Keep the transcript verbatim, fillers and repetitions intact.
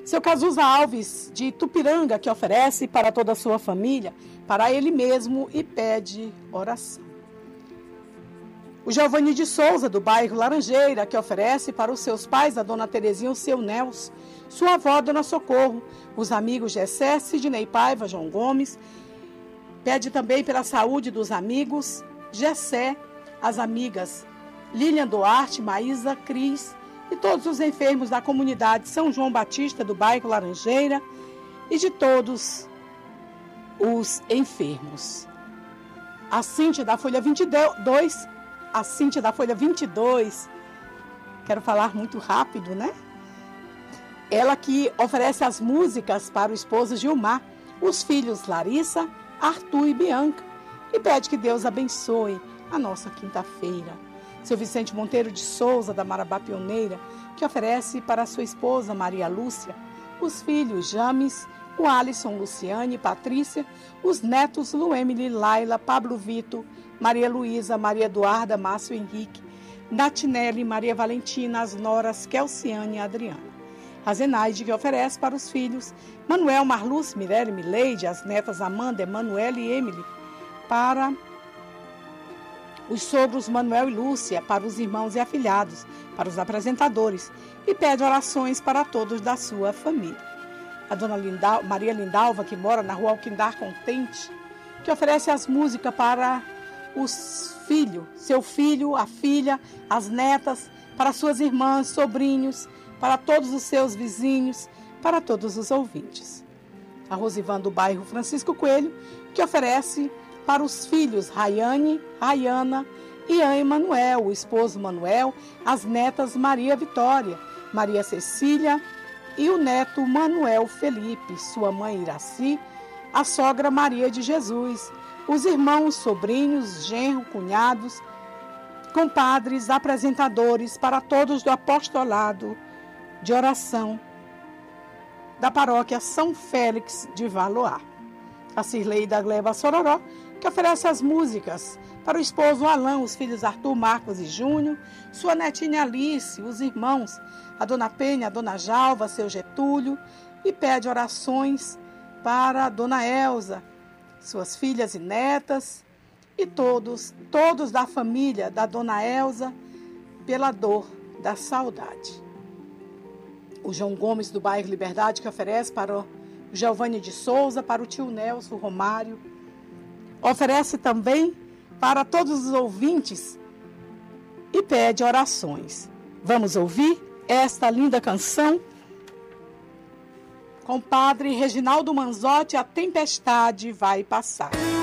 Seu Cazuza Alves, de Tupiranga, que oferece para toda a sua família, para ele mesmo, e pede oração. O Giovanni de Souza, do bairro Laranjeira, que oferece para os seus pais, a dona Terezinha, o seu Nelson, sua avó, dona Socorro, os amigos Gessé, Sidney Paiva, João Gomes. Pede também pela saúde dos amigos Gessé, as amigas Lilian Duarte, Maísa, Cris e todos os enfermos da comunidade São João Batista, do bairro Laranjeira, e de todos os enfermos. A Cíntia da Folha vinte e dois, a Cíntia da Folha vinte e dois, quero falar muito rápido, né? Ela que oferece as músicas para o esposo Gilmar, os filhos Larissa, Arthur e Bianca, e pede que Deus abençoe a nossa quinta-feira. Seu Vicente Monteiro de Souza, da Marabá Pioneira, que oferece para sua esposa Maria Lúcia, os filhos James, o Alisson, Luciane, Patrícia, os netos Luemily, Laila, Pablo Vito, Maria Luísa, Maria Eduarda, Márcio Henrique, Natinelli, Maria Valentina, as noras Kelciane e Adriana. A Zenaide, que oferece para os filhos Manuel, Marluce, Mirelle, Mileide, as netas Amanda, Emanuele e Emily, para os sogros Manuel e Lúcia, para os irmãos e afilhados, para os apresentadores, e pede orações para todos da sua família. A dona Lindal, Maria Lindalva, que mora na rua Alquindar Contente, que oferece as músicas para os filhos, seu filho, a filha, as netas, para suas irmãs, sobrinhos, para todos os seus vizinhos, para todos os ouvintes. A Rosivan, do bairro Francisco Coelho, que oferece para os filhos Rayane, Rayana e Emanuel, o esposo Manuel, as netas Maria Vitória, Maria Cecília e o neto Manuel Felipe, sua mãe Iraci, a sogra Maria de Jesus, os irmãos, sobrinhos, genro, cunhados, compadres, apresentadores, para todos do apostolado de oração da paróquia São Félix de Valoar. A Cirlei da Gleba Sororó, que oferece as músicas para o esposo Alain, os filhos Arthur, Marcos e Júnior, sua netinha Alice, os irmãos, a dona Penha, a dona Jalva, seu Getúlio, e pede orações para a dona Elza, suas filhas e netas, e todos, todos da família da dona Elza, pela dor da saudade. O João Gomes, do bairro Liberdade, que oferece para o Giovanni de Souza, para o tio Nelson Romário, oferece também para todos os ouvintes e pede orações. Vamos ouvir esta linda canção com o padre Reginaldo Manzotti, A Tempestade Vai Passar.